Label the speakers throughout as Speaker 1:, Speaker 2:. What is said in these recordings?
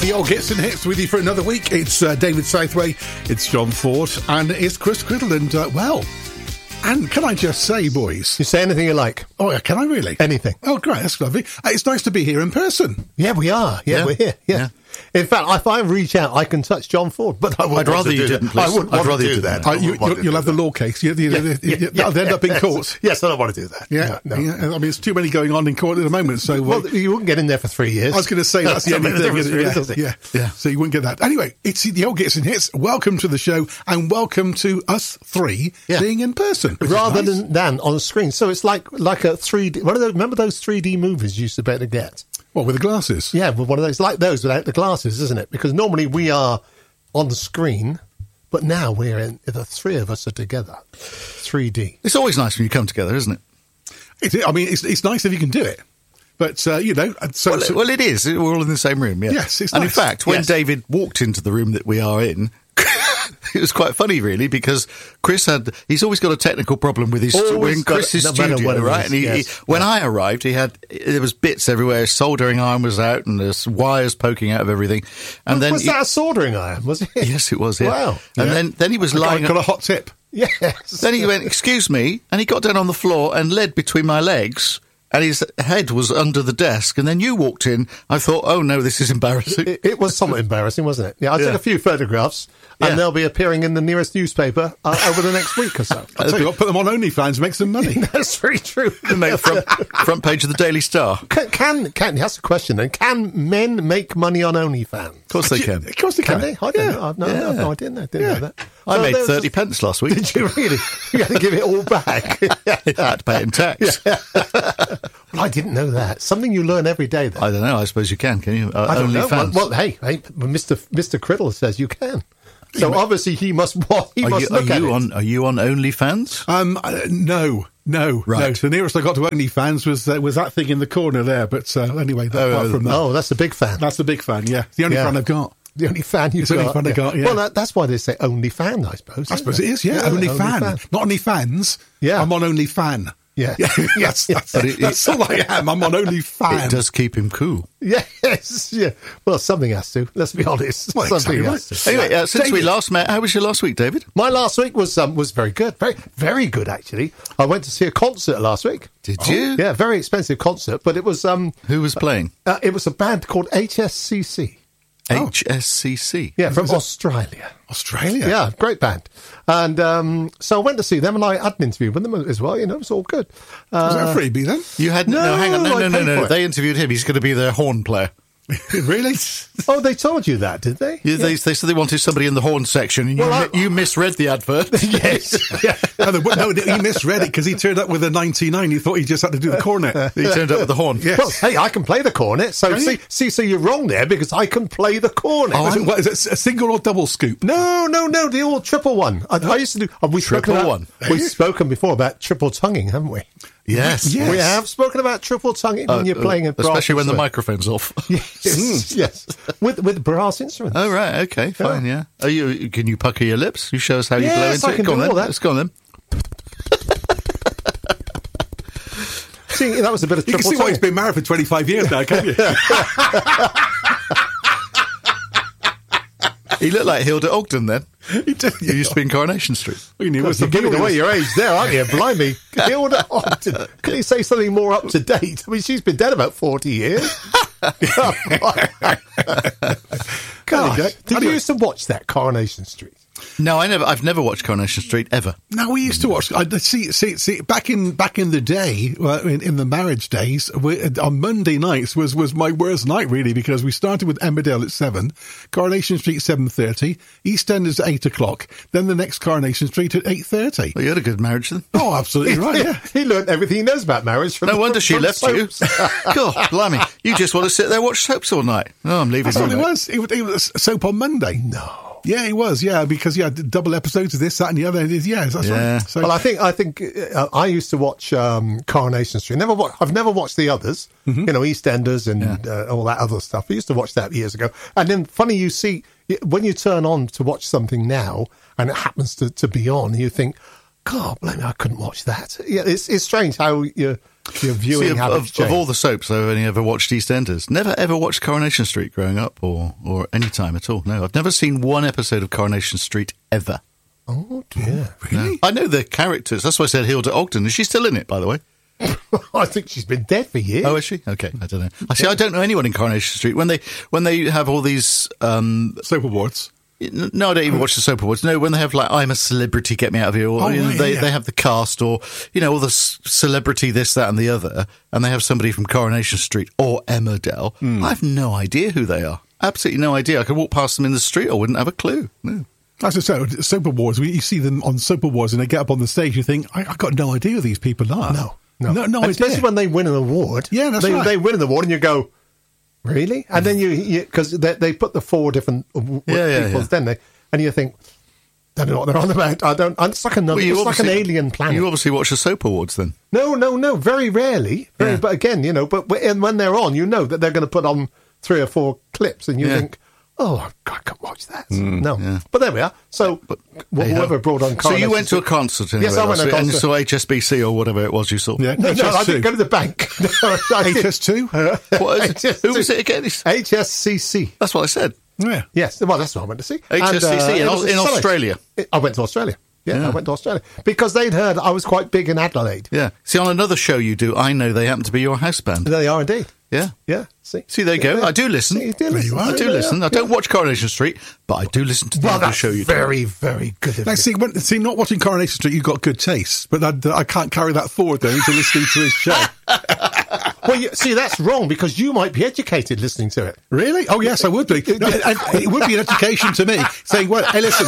Speaker 1: The old Hits and Hits with you for another week. It's David Southway, it's John Ford, and it's Chris Criddle. And can I just say, boys...
Speaker 2: You say anything you like.
Speaker 1: Oh, yeah, can I really?
Speaker 2: Anything.
Speaker 1: Oh, great, that's lovely. It's nice to be here in person.
Speaker 2: Yeah, we are. Yeah, we're here. Yeah. In fact, if I reach out, I can touch John Ford, but I'd
Speaker 3: rather you didn't, please.
Speaker 2: I wouldn't want to do that.
Speaker 1: You'll have the law case. They'll end up in court.
Speaker 2: Yes, I don't want to do that.
Speaker 1: Yeah. No. Yeah. I mean, there's too many going on in court at the moment. So,
Speaker 2: well, you wouldn't get in there for 3 years.
Speaker 1: I was going to say that's the only thing. Yeah. So you wouldn't get that. Anyway, it's the old Hits and Hits. Welcome to the show, and welcome to us three being in person,
Speaker 2: rather than on screen. So it's like a 3D. Remember those 3D movies you used to be able to get?
Speaker 1: What, with the glasses?
Speaker 2: Yeah, with one of those, like those without the glasses, isn't it? Because normally we are on the screen, but now the three of us are together. 3D.
Speaker 3: It's always nice when you come together, isn't it?
Speaker 1: It's nice if you can do it. But, well,
Speaker 3: it is. We're all in the same room, yeah.
Speaker 1: Yes, it's
Speaker 3: nice. And in fact, when David walked into the room that we are in, it was quite funny, really, because he's always got a technical problem with Chris's studio, right? And when I arrived, there was bits everywhere. His soldering iron was out, and there's wires poking out of everything. And
Speaker 2: was that a soldering iron? Was it?
Speaker 3: Yes, it was. Yeah.
Speaker 2: Wow.
Speaker 3: And then he was lying.
Speaker 1: Got a hot tip.
Speaker 2: Yes.
Speaker 3: Then he went, "Excuse me," and he got down on the floor and led between my legs. And his head was under the desk, and then you walked in. I thought, oh no, this is embarrassing.
Speaker 2: It was somewhat embarrassing, wasn't it? Yeah, I took a few photographs, and they'll be appearing in the nearest newspaper over the next week or so.
Speaker 1: I'll tell you what, put them on OnlyFans, make some money.
Speaker 2: That's very true.
Speaker 3: Make front page of the Daily Star.
Speaker 2: Can that's the question then? Can men make money on OnlyFans?
Speaker 3: Of course they can.
Speaker 1: Of course they can.
Speaker 2: They? I don't know. I didn't know that.
Speaker 3: I made 30 pence last week.
Speaker 2: Did you really? You had to give it all back.
Speaker 3: I had to pay it in tax.
Speaker 2: Yeah. Well, I didn't know that. Something you learn every day, then.
Speaker 3: I don't know. I suppose you can you?
Speaker 2: I don't know.
Speaker 3: OnlyFans.
Speaker 2: Well, hey, Mr. Criddle says you can. So obviously he must look at it.
Speaker 3: Are you on OnlyFans?
Speaker 1: No.
Speaker 3: Right.
Speaker 1: No. The nearest I got to OnlyFans was that thing in the corner there. But anyway, apart from that.
Speaker 2: Oh, that's the big fan.
Speaker 1: That's the big fan, yeah. The only fan I've got.
Speaker 2: The only fan you've got.
Speaker 1: The only fan I got, yeah.
Speaker 2: Well, that's why they say only fan, I suppose.
Speaker 1: I suppose it is, yeah. Only fan. Not only fans.
Speaker 2: Yeah.
Speaker 1: I'm on only fan.
Speaker 2: Yeah.
Speaker 1: Yes, that's all I am. I'm on only fan.
Speaker 3: It does keep him cool.
Speaker 2: Yes, yeah. Well, something has to. Let's be honest.
Speaker 1: Well,
Speaker 2: something
Speaker 1: has
Speaker 2: to.
Speaker 3: Anyway, since we last met, how was your last week, David?
Speaker 2: My last week was very good. Very, very good, actually. I went to see a concert last week.
Speaker 3: Did you?
Speaker 2: Yeah, very expensive concert, but it was...
Speaker 3: Who was playing?
Speaker 2: It was a band called HSCC.
Speaker 3: HSCC?
Speaker 2: Yeah, from Australia.
Speaker 1: Australia?
Speaker 2: Yeah, great band. And so I went to see them, and I had an interview with them as well. It was all good.
Speaker 1: Was that a freebie then?
Speaker 3: You had no, hang on, no. They interviewed him. He's going to be their horn player.
Speaker 1: Really?
Speaker 2: Oh, they told you that, did they?
Speaker 3: Yeah, they said they wanted somebody in the horn section, and you misread the advert.
Speaker 2: Yes.
Speaker 1: No, he misread it because he turned up with a 99. He thought he just had to do the cornet.
Speaker 3: He turned up with the horn.
Speaker 2: Yes. Well, hey, I can play the cornet. So so you're wrong there because I can play the cornet.
Speaker 1: What is it, a single or double scoop?
Speaker 2: No, the all triple one. I used to do. We've spoken before about triple tonguing, haven't we?
Speaker 3: Yes.
Speaker 2: We have spoken about triple tonguing when you're playing a brass
Speaker 3: especially when the
Speaker 2: instrument.
Speaker 3: microphone's off.
Speaker 2: Yes. With brass instruments.
Speaker 3: Oh, right, okay, fine, yeah. Can you pucker your lips? You show us how you blow into
Speaker 2: I can
Speaker 3: it. Go on,
Speaker 2: do all that.
Speaker 3: Let's go on then.
Speaker 2: See, that was a bit of
Speaker 1: You
Speaker 2: triple
Speaker 1: can see why he's been married for 25 years now, can't you?
Speaker 3: He looked like Hilda Ogden then.
Speaker 1: He did.
Speaker 3: He used to be in Coronation Street.
Speaker 1: You're
Speaker 2: giving away your age there, aren't you? Blimey. Hilda Ogden. Can you say something more up to date? I mean, she's been dead about 40 years. Gosh, did you used to watch that, Coronation Street?
Speaker 3: No, I've never watched Coronation Street ever.
Speaker 1: No, we used to watch. See. Back in the day, in the marriage days, on Monday nights was my worst night really because we started with Emmerdale at 7, Coronation Street 7:30, EastEnders at 8:00, then the next Coronation Street at 8:30.
Speaker 3: Well, you had a good marriage then.
Speaker 1: Oh, absolutely right. Yeah,
Speaker 2: he learned everything he knows about marriage.
Speaker 3: No wonder she left you. God, blimey, you just want to sit there and watch soaps all night. No, I'm leaving.
Speaker 1: That's all it was. It was soap on Monday.
Speaker 2: No.
Speaker 1: Yeah, it was. Yeah, because you had double episodes of this, that, and the other. Yeah, that's right. So,
Speaker 2: well, I think I used to watch Coronation Street. I've never watched the others. Mm-hmm. EastEnders and all that other stuff. I used to watch that years ago. And then, funny, you see when you turn on to watch something now, and it happens to be on, you think, God, blimey, I couldn't watch that. Yeah, it's strange how Your viewing habits
Speaker 3: of all the soaps, I've only ever watched EastEnders. Never ever watched Coronation Street growing up or any time at all. No, I've never seen one episode of Coronation Street ever.
Speaker 2: Oh, dear.
Speaker 1: Really?
Speaker 3: No. I know the characters. That's why I said Hilda Ogden. Is she still in it, by the way?
Speaker 2: I think she's been dead for years.
Speaker 3: Oh, is she? Okay, I don't know. I don't know anyone in Coronation Street. When they have all these
Speaker 1: soap awards.
Speaker 3: No, I don't even watch the soap awards. No, when they have like "I'm a Celebrity, get me out of here," or they have the cast, or all the celebrity this, that, and the other, and they have somebody from Coronation Street or Emmerdale. I have no idea who they are. Absolutely no idea. I could walk past them in the street, I wouldn't have a clue. No.
Speaker 1: As I said, soap awards. You see them on soap awards, and they get up on the stage. You think, I've got no idea who these people are.
Speaker 2: No
Speaker 1: idea.
Speaker 2: Especially when they win an award.
Speaker 1: Yeah, that's right.
Speaker 2: They win an award, and you go, really? And then because they put the 4 different peoples, then they, and you think, I don't know what they're on about. It's like another. It's like an alien planet.
Speaker 3: You obviously watch the soap awards, then.
Speaker 2: No. Very rarely. But again, but when they're on, that they're going to put on 3 or 4 clips, and you think, oh, I can't watch that. But there we are. So, whoever brought on.
Speaker 3: So you went to a concert, anyway,
Speaker 2: yes, I went to a concert.
Speaker 3: And saw HSBC or whatever it was you saw.
Speaker 2: Yeah, no, I didn't go to the bank.
Speaker 1: HS2.
Speaker 3: What is it? Who was it again?
Speaker 2: HSCC.
Speaker 3: That's what I said.
Speaker 2: Yeah. Yes. Well, that's what I went to see.
Speaker 3: HSCC in Australia.
Speaker 2: I went to Australia. Yeah, I went to Australia because they'd heard I was quite big in Adelaide.
Speaker 3: Yeah. See, on another show you do, I know they happen to be your house band.
Speaker 2: They are indeed.
Speaker 3: Yeah.
Speaker 2: Yeah.
Speaker 3: See, there you go. I do listen.
Speaker 2: You do listen.
Speaker 3: I do listen. I don't watch Coronation Street, but I do listen to the other show you do.
Speaker 2: Very, very good.
Speaker 1: Now, see, not watching Coronation Street, you've got good taste, but I can't carry that forward, though, into listening to his show.
Speaker 2: Well, see, that's wrong because you might be educated listening to it.
Speaker 1: Really? Oh, yes, I would be. No, it would be an education to me, saying, well, hey, listen,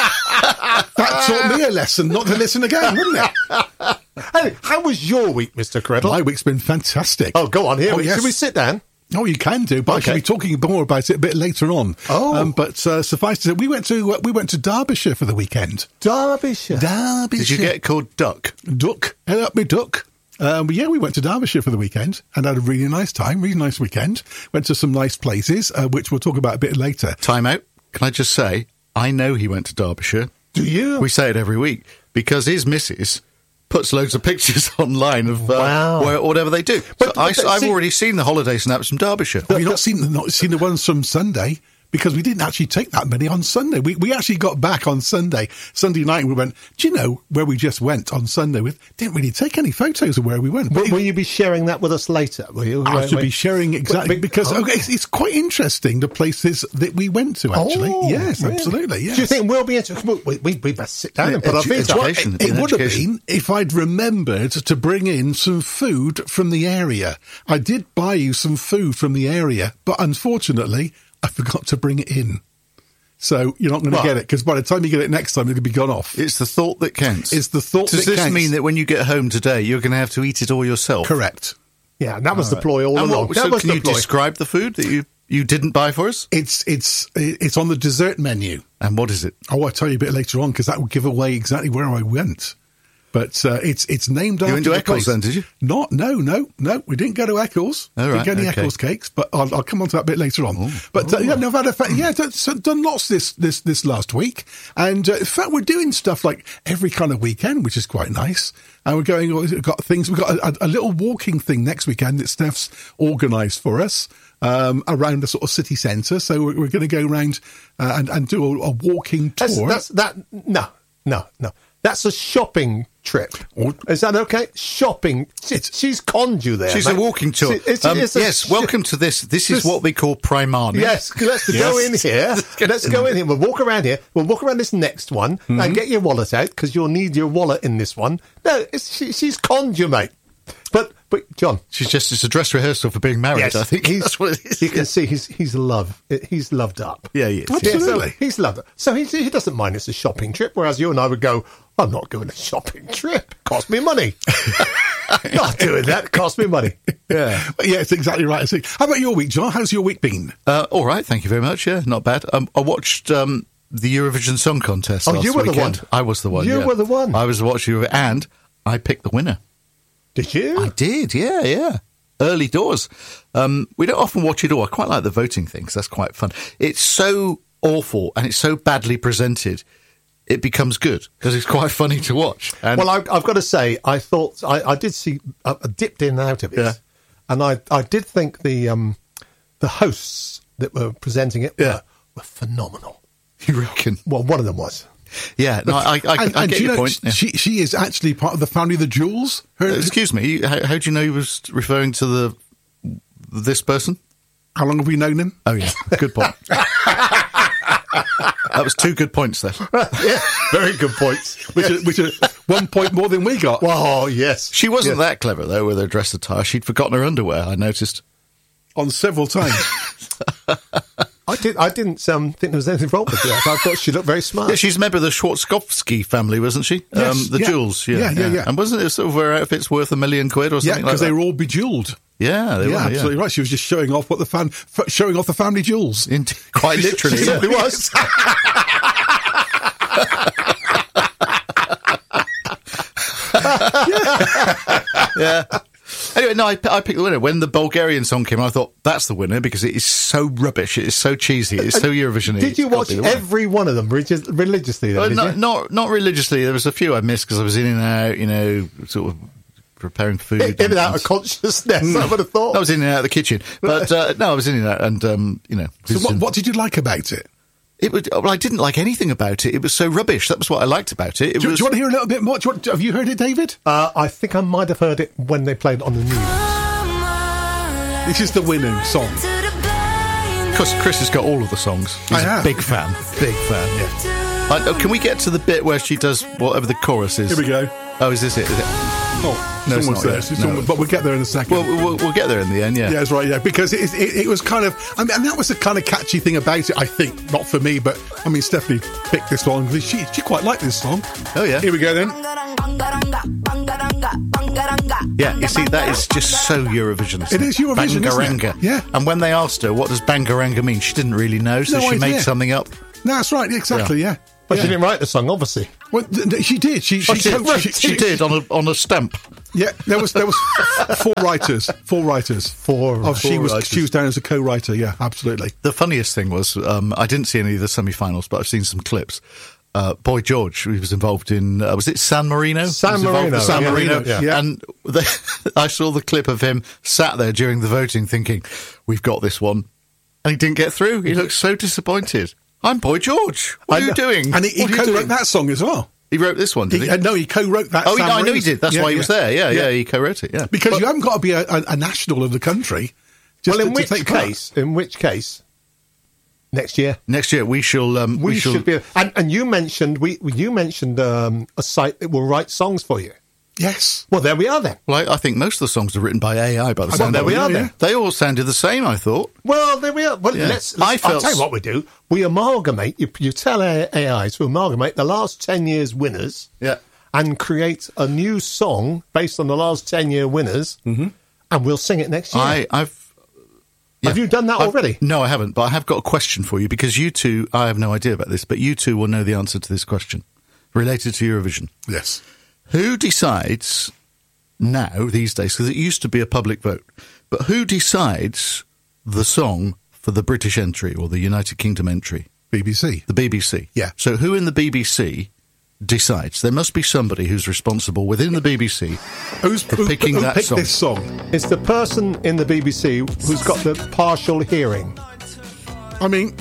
Speaker 1: that taught me a lesson not to listen again, wouldn't it?
Speaker 2: Hey, how was your week, Mr. Creddle?
Speaker 1: My week's been fantastic.
Speaker 2: Oh, go on here.
Speaker 1: Yes.
Speaker 2: Should we sit down?
Speaker 1: Oh, you can do, but I shall be talking more about it a bit later on.
Speaker 2: Oh,
Speaker 1: but suffice to say, we went to Derbyshire for the weekend.
Speaker 2: Derbyshire.
Speaker 3: Did you get called Duck?
Speaker 1: Duck. Help me, Duck. We went to Derbyshire for the weekend and had a really nice time, really nice weekend. Went to some nice places, which we'll talk about a bit later.
Speaker 3: Time out. Can I just say, I know he went to Derbyshire.
Speaker 2: Do you?
Speaker 3: We say it every week because his missus puts loads of pictures online of whatever they do. But I've already seen the holiday snaps from Derbyshire.
Speaker 1: Have you not seen the ones from Sunday? Because we didn't actually take that many on Sunday. We actually got back on Sunday night, and we went, do you know where we just went on Sunday? We didn't really take any photos of where we went.
Speaker 2: But will you be sharing that with us later? Will you?
Speaker 1: I should be sharing exactly, because it's quite interesting, the places that we went to, actually. Yes, really? Absolutely, yes.
Speaker 2: Do you think we'll be interested? We best sit down and put our feet up.
Speaker 1: It would have been if I'd remembered to bring in some food from the area. I did buy you some food from the area, but unfortunately, I forgot to bring it in. So you're not going to get it, because by the time you get it next time, it'll be gone off.
Speaker 3: It's the thought that counts.
Speaker 1: It's the thought that counts.
Speaker 3: Does this mean that when you get home today, you're going to have to eat it all yourself?
Speaker 1: Correct.
Speaker 2: Yeah, and that was the ploy all along.
Speaker 3: So can you describe the food that you didn't buy for us?
Speaker 1: It's on the dessert menu.
Speaker 3: And what is it?
Speaker 1: Oh, I'll tell you a bit later on, because that will give away exactly where I went. But it's named after.
Speaker 3: You went to Eccles then, did you?
Speaker 1: No. We didn't go to Eccles. Didn't get any Eccles cakes, but I'll come on to that a bit later on. I've done lots this last week, and in fact, we're doing stuff like every kind of weekend, which is quite nice. And we've got a little walking thing next weekend that Steph's organised for us. Around the sort of city centre, so we're going to go around and do a walking tour.
Speaker 2: No. That's a shopping trip. Is that okay? Shopping. She's conned you there.
Speaker 3: She's a walking tour. Welcome to this. This is what we call Primani.
Speaker 2: Yes, let's go in here. Let's go in here. We'll walk around here. We'll walk around this next one and get your wallet out, because you'll need your wallet in this one. No, she's conned you, mate. But John,
Speaker 3: it's a dress rehearsal for being married. Yes, I think that's what it is.
Speaker 2: You can see he's loved up.
Speaker 3: Yeah, he is.
Speaker 1: Absolutely.
Speaker 2: Yeah, so he's loved up. So he doesn't mind it's a shopping trip, whereas you and I would go, I'm not going on a shopping trip. Cost me money. Not doing that. Cost me money.
Speaker 1: Yeah, it's exactly right. How about your week, John? How's your week been?
Speaker 3: All right, thank you very much. Yeah, not bad. I watched the Eurovision Song Contest.
Speaker 2: Oh, you were
Speaker 3: weekend.
Speaker 2: the one.
Speaker 3: I was the one.
Speaker 2: You were the one.
Speaker 3: I was watching, and I picked the winner.
Speaker 2: Did you?
Speaker 3: I did, yeah. Early doors. We don't often watch it all. I quite like the voting thing, 'cause that's quite fun. It's so awful and it's so badly presented. it becomes good because it's quite funny to watch. And
Speaker 2: well, I've got to say, I thought I did see dipped in and out of it, and I did think the hosts that were presenting it were phenomenal.
Speaker 3: You reckon?
Speaker 2: Well, one of them was.
Speaker 3: Yeah, no, I get your point. Yeah.
Speaker 1: She is actually part of the family of the Jewels.
Speaker 3: Excuse me, how do you know he was referring to this person?
Speaker 1: How long have we known him?
Speaker 3: Oh, yeah, good point. That was 2 good points there.
Speaker 2: Yeah, very good points.
Speaker 1: Which are 1 point more than we got.
Speaker 2: Oh, yes.
Speaker 3: She wasn't that clever, though, with her dress attire. She'd forgotten her underwear, I noticed.
Speaker 1: On several times.
Speaker 2: I didn't think there was anything wrong with that. I thought she looked very smart.
Speaker 3: Yeah, she's a member of the Schwarzkopski family, wasn't she?
Speaker 1: Yes,
Speaker 3: the Jewels, yeah. And wasn't it sort of her outfit's worth £1 million or something like that?
Speaker 1: Yeah, because they were all bejewelled.
Speaker 3: Yeah, they were.
Speaker 1: Absolutely right. She was just showing off showing off the family jewels.
Speaker 3: Quite literally,
Speaker 2: she certainly was.
Speaker 3: Yeah. Anyway, no, I picked the winner. When the Bulgarian song came, I thought that's the winner because it is so rubbish, it is so cheesy, it is so Eurovision-y.
Speaker 2: Did you watch every one of them religiously? Then,
Speaker 3: not religiously. There was a few I missed because I was in and out, sort of preparing food.
Speaker 2: In and out of consciousness, I would have thought.
Speaker 3: I was in and out of the kitchen, but no, I was in and out, and
Speaker 1: So what did you like about it?
Speaker 3: I didn't like anything about it. It was so rubbish. That was what I liked about it.
Speaker 1: Do you want to hear a little bit more? Have you heard it, David?
Speaker 2: I think I might have heard it when they played it on the news.
Speaker 1: This is the winning song.
Speaker 3: Because Chris has got all of the songs. He's a big fan. Big fan, yeah. Can we get to the bit where she does whatever the chorus is?
Speaker 1: Here we go.
Speaker 3: Oh, is this it? Is it?
Speaker 1: Oh,
Speaker 3: no,
Speaker 1: it's almost there. But we'll get there in a second.
Speaker 3: We'll get there in the end, yeah.
Speaker 1: Yeah, that's right, yeah. Because it was kind of... I mean, and that was the kind of catchy thing about it, I think. Not for me, but, I mean, Stephanie picked this one. She quite liked this song.
Speaker 3: Oh, yeah.
Speaker 1: Here we go, then.
Speaker 3: Yeah, you see, that is just so Eurovision.
Speaker 1: It is Eurovision, isn't it? Yeah.
Speaker 3: And when they asked her, what does Bangaranga mean? She didn't really know, so she made something up.
Speaker 1: No, that's right, exactly, yeah.
Speaker 2: But she didn't write the song, obviously.
Speaker 1: Well, she did. She
Speaker 3: did on a stamp.
Speaker 1: Yeah, there was 4 writers. 4 writers. She was down as a co-writer. Yeah, absolutely.
Speaker 3: The funniest thing was I didn't see any of the semi-finals, but I've seen some clips. Boy George, he was involved in was it San Marino?
Speaker 2: San Marino.
Speaker 3: Yeah. And I saw the clip of him sat there during the voting, thinking, "We've got this one," and he didn't get through. He looked so disappointed. I'm Boy George. What are you doing?
Speaker 1: And he co-wrote that song as well.
Speaker 3: He wrote this one, did he?
Speaker 1: No, he co-wrote that.
Speaker 3: Oh, I know he did. That's why he was there. Yeah, he co-wrote it. Yeah,
Speaker 1: because you haven't got to be a national of the country.
Speaker 2: In which case, next year
Speaker 3: we shall.
Speaker 2: We should be. And you mentioned a site that will write songs for you.
Speaker 1: Yes.
Speaker 2: Well, there we are then.
Speaker 3: Well, I think most of the songs are written by AI by the sound.
Speaker 2: There we are then.
Speaker 3: They all sounded the same, I thought.
Speaker 2: Well, there we are. Well, I'll tell you what we do. We amalgamate, you tell AI to amalgamate the last 10 years winners and create a new song based on the last 10-year winners, and we'll sing it next year. Have you done that already?
Speaker 3: No, I haven't, but I have got a question for you, because you two, I have no idea about this, but you two will know the answer to this question related to Eurovision.
Speaker 1: Yes.
Speaker 3: Who decides now, these days, because it used to be a public vote, but who decides the song for the British entry or the United Kingdom entry?
Speaker 1: BBC.
Speaker 3: The BBC.
Speaker 1: Yeah.
Speaker 3: So who in the BBC decides? There must be somebody who's responsible within the BBC for picking that song.
Speaker 1: This song.
Speaker 2: It's the person in the BBC who's got the partial hearing.
Speaker 1: I mean,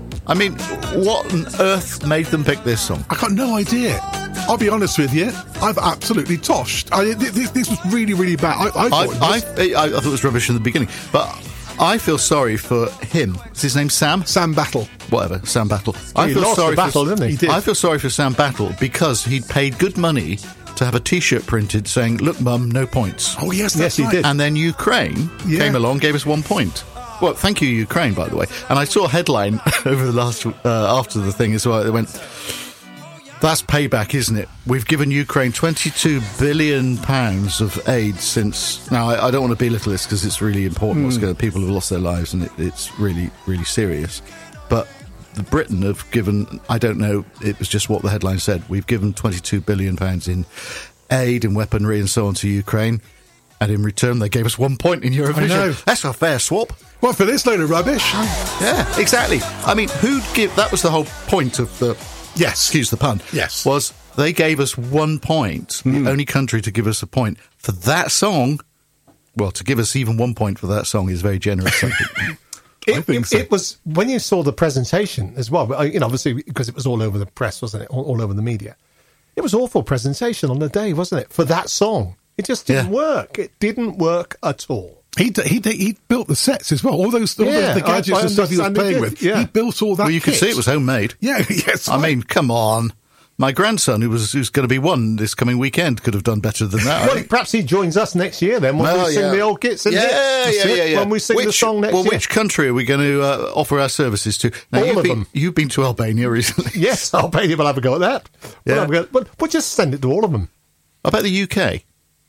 Speaker 3: what on earth made them pick this song?
Speaker 1: I got no idea. I'll be honest with you. I've absolutely toshed. This was really, really bad. I thought
Speaker 3: it was rubbish in the beginning, but I feel sorry for him. Is his name Sam?
Speaker 1: Sam Battle.
Speaker 3: Whatever, Sam Battle.
Speaker 2: He lost the battle, didn't he?
Speaker 1: He did.
Speaker 3: I feel sorry for Sam Battle because he'd paid good money to have a T-shirt printed saying, "Look, Mum, no points."
Speaker 1: Oh, yes, that's right.
Speaker 2: He did.
Speaker 3: And then Ukraine came along, gave us 1 point. Well, thank you, Ukraine, by the way. And I saw a headline over the last after the thing as well. They went, "That's payback, isn't it? We've given Ukraine £22 billion of aid since..." Now, I don't want to belittle this because it's really important what's going on. People have lost their lives and it's really, really serious. But the Britain have given, I don't know, it was just what the headline said, we've given £22 billion in aid and weaponry and so on to Ukraine. And in return, they gave us 1 point in Eurovision.
Speaker 1: I know.
Speaker 3: That's a fair swap.
Speaker 1: What for this load of rubbish?
Speaker 3: Yeah, exactly. I mean, that was the whole point of the
Speaker 1: Yes.
Speaker 3: Excuse the pun.
Speaker 1: Yes.
Speaker 3: Was they gave us 1 point, the only country to give us a point for that song. Well, to give us even 1 point for that song is very generous.
Speaker 1: I think so.
Speaker 2: It was, when you saw the presentation as well, obviously because it was all over the press, wasn't it? All over the media. It was awful presentation on the day, wasn't it? For that song. It just didn't work. It didn't work at all.
Speaker 1: He built the sets as well. All those the gadgets and stuff he was playing with. Yeah. He built all that.
Speaker 3: Well, you could see it was homemade.
Speaker 1: Yeah, yes.
Speaker 3: I mean, come on. My grandson, who's going to be one this coming weekend, could have done better than that.
Speaker 2: Well, perhaps he joins us next year then when we sing the old Gits and Hits.
Speaker 3: Yeah.
Speaker 2: When we sing the song next year.
Speaker 3: Well, which country are we going to offer our services to? Now,
Speaker 2: all of them.
Speaker 3: You've been to Albania recently.
Speaker 2: Yes, Albania. We'll have a go at that. We'll just send it to all of them.
Speaker 3: I bet the UK.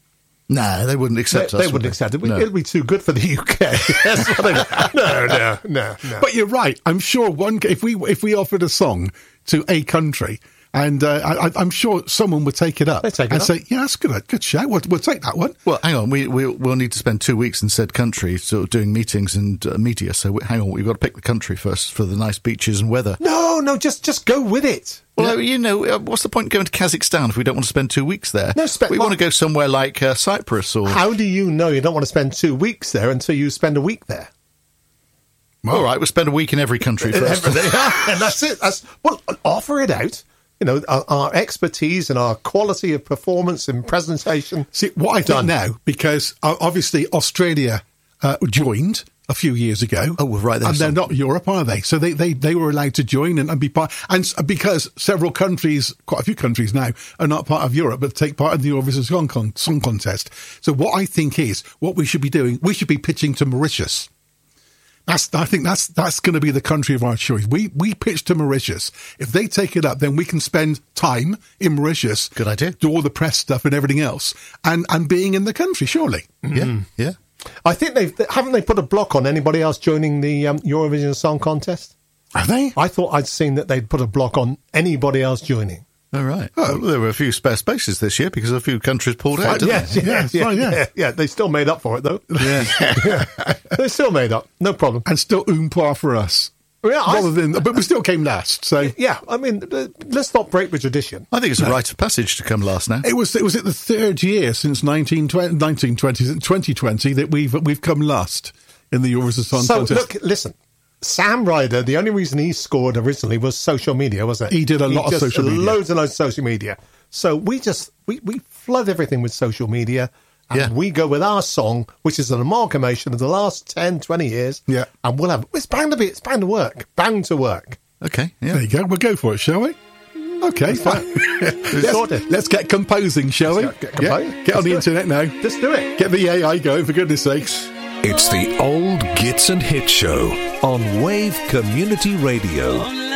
Speaker 3: No, they wouldn't accept us.
Speaker 2: They wouldn't accept it. It'll be too good for the UK. That's what No.
Speaker 1: But you're right. I'm sure if we offered a song to a country, and I'm sure someone would take it up say, "Yeah, that's good shout. We'll take that one."
Speaker 3: Well, hang on. We'll need to spend 2 weeks in said country, sort of doing meetings and media. So hang on, we've got to pick the country first for the nice beaches and weather.
Speaker 2: No, just go with it.
Speaker 3: Well, what's the point going to Kazakhstan if we don't want to spend 2 weeks there? We want to go somewhere like Cyprus or...
Speaker 2: How do you know you don't want to spend 2 weeks there until you spend a week there?
Speaker 3: Well, all right, we'll spend a week in every country first.
Speaker 2: And that's it. Offer it out. Our expertise and our quality of performance and presentation.
Speaker 1: See, what I think now, because obviously Australia joined a few years ago.
Speaker 3: Oh, well, right there.
Speaker 1: And they're not Europe, are they? So they were allowed to join and be part. And because several countries, quite a few countries now, are not part of Europe, but take part in the Eurovision Song Contest. So what I think is, what we should be doing, we should be pitching to Mauritius. I think that's going to be the country of our choice. We pitch to Mauritius. If they take it up, then we can spend time in Mauritius.
Speaker 3: Good idea.
Speaker 1: Do all the press stuff and everything else, and being in the country, surely.
Speaker 3: Yeah.
Speaker 2: I think haven't they put a block on anybody else joining the Eurovision Song Contest?
Speaker 1: Have they?
Speaker 2: I thought I'd seen that they'd put a block on anybody else joining.
Speaker 3: All right. Oh, well, there were a few spare spaces this year because a few countries pulled out, didn't
Speaker 2: they? Yeah. They still made up for it, though.
Speaker 3: Yeah.
Speaker 2: They still made up. No problem.
Speaker 1: And still oompa for us.
Speaker 2: Yeah,
Speaker 1: but we still came last. So
Speaker 2: yeah, I mean, let's not break the tradition.
Speaker 3: I think it's a rite of passage to come last now.
Speaker 1: It was at the third year since 2020 that we've come last in the Eurovision Song Contest.
Speaker 2: Look, listen. Sam Ryder, the only reason he scored originally was social media, wasn't it?
Speaker 1: He did a lot of social media.
Speaker 2: Loads and loads of social media. So we flood everything with social media. And we go with our song, which is an amalgamation of the last 10, 20 years.
Speaker 1: Yeah.
Speaker 2: And it's bound to work. Bound to work.
Speaker 3: Okay. Yeah.
Speaker 1: There you go. We'll go for it, shall we? Okay, fine. Let's get composing, shall we? Get on the internet now.
Speaker 2: Just do it.
Speaker 1: Get the AI going, for goodness sakes.
Speaker 4: It's the Old Gits and Hits Show on Wave Community Radio.